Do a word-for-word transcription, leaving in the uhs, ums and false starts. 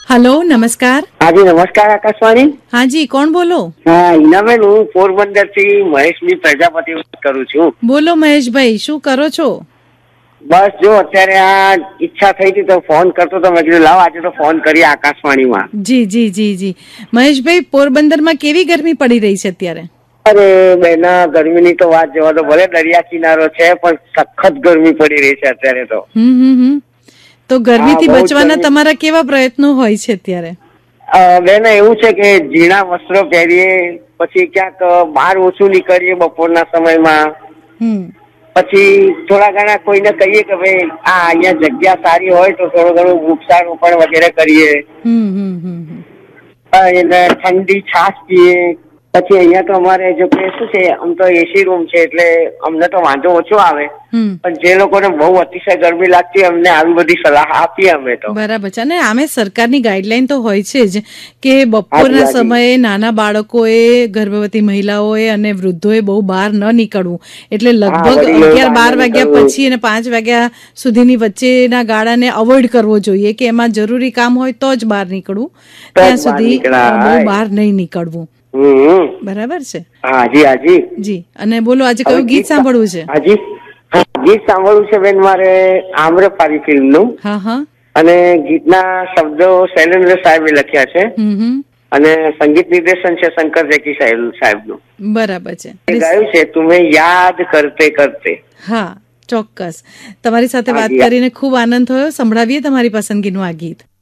Hello नमस्कार। हाँ जी नमस्कार आकाशवाणी। हाँ जी कौन बोलो? हाँ हीनाबेन हूँ पोरबंदर थी મહેશની પ્રજાપતિ વાત કરું છું। બોલો મહેશભાઈ, શું કરો છો? બસ જો અત્યારે આ ઈચ્છા થઈ હતી તો ફોન કરતો તો મેં કીધું લાવ આજે તો ફોન કરીએ આકાશવાણીમાં। જી જી જી જી મહેશભાઈ, પોરબંદરમાં કેવી ગરમી પડી રહી છે અત્યારે? અરે બેના ગરમીની તો વાત જવા દો, ભલે દરિયા કિનારો છે પણ સખત ગરમી પડી રહી છે અત્યારે તો। હમ હમ હમ તો ગરમીથી બહુ જ બચવાના ગરમી- તમારા કેવા પ્રયત્નો હોય છે અત્યારે? અ, બેન એવું છે કે ઝીણા વસ્ત્રો પહેરીએ, પછી ક્યાંક બહાર ઓછું નીકળીએ બપોરના સમયમાં, હમ પછી થોડા ઘણા કોઈને કહીએ કે ભાઈ આ અહીંયા જગ્યા સારી હોય તો થોડું ઘણું વૃક્ષારોપણ વગેરે કરીએ, હમ હમ હમ હમ અને ઠંડી છાશ પીએ। પછી અહીંયા તો અમારે જો કે શું છે, આમ તો એસી રૂમ છે એટલે અમને તો વાંધો ઓછો આવે, હમ પણ જે લોકોને બહુ અતિશય ગરમી લાગતી હોય અમને આવી બધી સલાહ આપીએ અમે તો। બરાબર છે। અને આમે સરકારની ગાઈડલાઈન તો હોય છે જ કે બપોરના હાજી, હાજી। સમયે નાના બાળકોએ, ગર્ભવતી મહિલાઓએ અને વૃદ્ધોએ બહુ બહાર ન નીકળવું, એટલે હા લગભગ વડીલોએ અગિયાર બહાર બાર ન વાગ્યા નીકળવું। પછી અને પાંચ વાગ્યા સુધીની વચ્ચેના ગાળાને અવોઇડ કરવો જોઈએ, કે એમાં જરૂરી કામ હોય તો જ બહાર નીકળવું, તો જ ત્યાં બહાર સુધી અ, બહુ નીકળાય। બહાર નહીં નીકળવું। હમ બરાબર છે હાજી હાજી। જી। અને બોલો આજે હવે કયું ગીત સાંભળવું છે? હાજી હા, ગીત સાંભળવું છે બેન મારે આમ્રપાલી ફિલ્મનું, હા હા અને ગીતના શબ્દો શૈલેન્દ્ર સાહેબે લખ્યા છે, હમ હમ અને સંગીત નિર્દેશન છે શંકર જયકી સાહેબ સાહેબનું। બરાબર છે। એ ગાયું છે તુમે યાદ કરતે કરતે। હા ચોક્કસ, તમારી સાથે વાત હાજી કરીને ખૂબ આનંદ થયો। સંભળાવીએ તમારી પસંદગીનું આ ગીત।